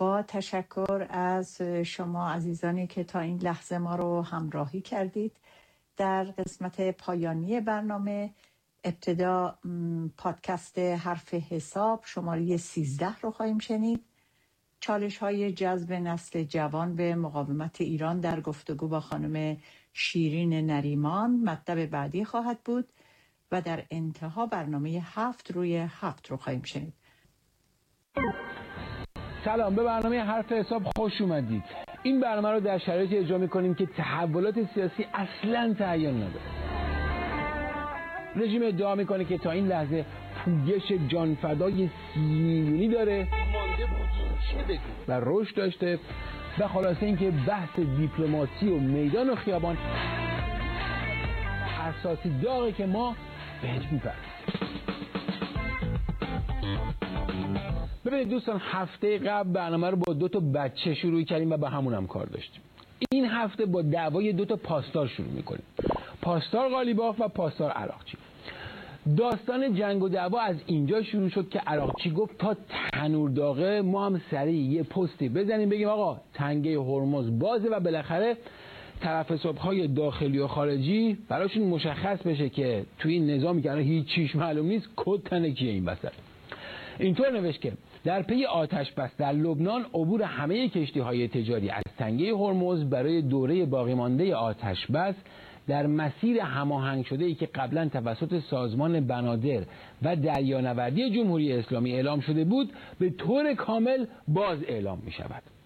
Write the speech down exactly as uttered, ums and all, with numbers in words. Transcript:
با تشکر از شما عزیزانی که تا این لحظه ما رو همراهی کردید. در قسمت پایانی برنامه ابتدا پادکست حرف حساب شماره سیزده رو خواهیم شنید. چالش های جذب نسل جوان به مقاومت ایران در گفتگو با خانم شیرین نریمان مطلب بعدی خواهد بود و در انتها برنامه هفت روی هفت رو خواهیم شنید. سلام، به برنامه حرف حساب خوش اومدید. این برنامه رو در شرایطی اجرا می‌کنیم که تحولات سیاسی اصلاً تعین نداره. رژیم ادعا میکنه که تا این لحظه پویش جانفدای سی میلیونی داره و رشد داشته و خلاصه اینکه بحث دیپلماسی و میدان و خیابان اساسی داغه که ما بهش میپردازیم. ببینید دوستان، هفته قبل برنامه رو با دو تا بچه شروع کردیم و با همون هم کار داشتیم. این هفته با دعوای دو تا پاسدار شروع میکنیم، پاسدار قالیباف و پاسدار عراقچی. داستان جنگ و دعوا از اینجا شروع شد که عراقچی گفت تا تنور داغه ما هم سریع یه پستی بزنیم بگیم آقا تنگه هرمز بازه و بالاخره طرف حساب‌های داخلی و خارجی براشون مشخص بشه که توی این نظامی که هیچ چیش معلوم نیست کد تن کیه این وسط. اینطور نوشت که در پی آتش بس در لبنان عبور همه کشتی‌های تجاری از تنگه هرمز برای دوره باقی مانده آتش بس در مسیر هماهنگ شده ای که قبلا توسط سازمان بنادر و دریانوردی جمهوری اسلامی اعلام شده بود به طور کامل باز اعلام می شود.